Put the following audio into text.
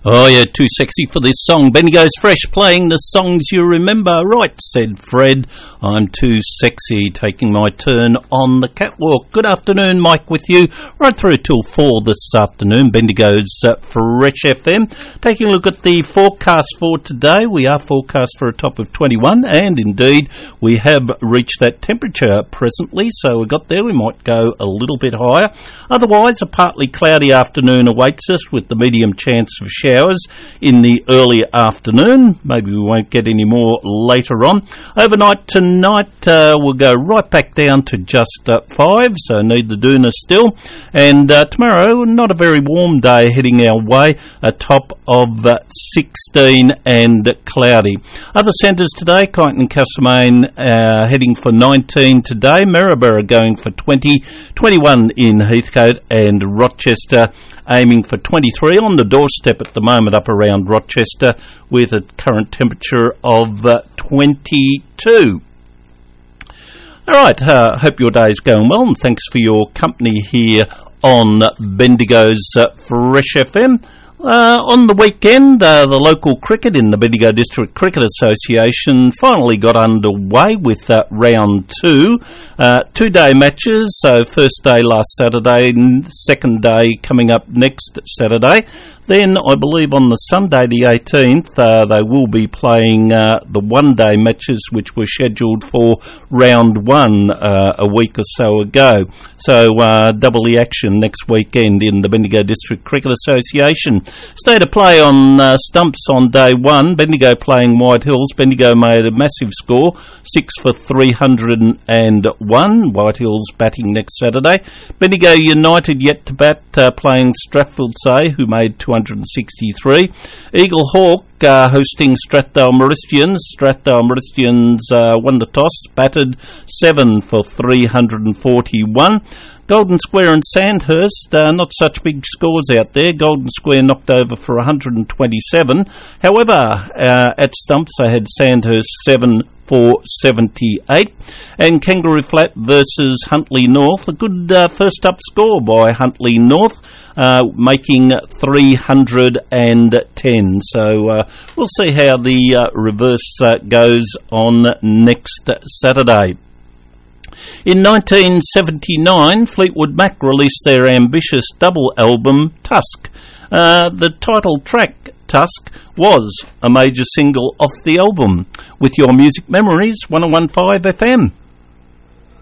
Oh, you're too sexy for this song. Bendigo's Fresh playing the songs you remember. Right, said Fred. I'm too sexy, taking my turn on the catwalk. Good afternoon, Mike with you. Right through till 4 this afternoon. Bendigo's Fresh FM. Taking a look at the forecast for today. We are forecast for a top of 21, and indeed we have reached that temperature presently, so we got there. We might go a little bit higher. Otherwise, a partly cloudy afternoon awaits us with the medium chance of showers in the early afternoon. Maybe we won't get any more later on. Overnight tonight we'll go right back down to just 5, so need the doona still. And tomorrow, not a very warm day heading our way, a top of 16 and cloudy. Other centres today, Kyneton and Castlemaine heading for 19 today, Maryborough going for 20, 21 in Heathcote, and Rochester aiming for 23 on the doorstep at the moment up around Rochester with a current temperature of 22. All right, hope your day's going well, and thanks for your company here on Bendigo's Fresh FM. On the weekend, the local cricket in the Bendigo District Cricket Association finally got underway with round 2. 2-day matches, so first day last Saturday, second day coming up next Saturday. Then, I believe on the Sunday the 18th, they will be playing the one-day matches which were scheduled for round 1 a week or so ago. So, double the action next weekend in the Bendigo District Cricket Association. State of play on stumps on day 1, Bendigo playing White Hills. Bendigo made a massive score, 6 for 301. White Hills batting next Saturday. Bendigo United yet to bat, playing Strathfield Say, who made 263. Eagle Hawk hosting Strathdale Maristians. Strathdale Maristians won the toss, batted 7 for 341. Golden Square and Sandhurst, not such big scores out there. Golden Square knocked over for 127. However, at stumps they had Sandhurst 7 for 78. And Kangaroo Flat versus Huntley North. A good first up score by Huntley North, making 310. So we'll see how the reverse goes on next Saturday. In 1979, Fleetwood Mac released their ambitious double album, Tusk. The title track, Tusk, was a major single off the album. With your music memories, 101.5 FM.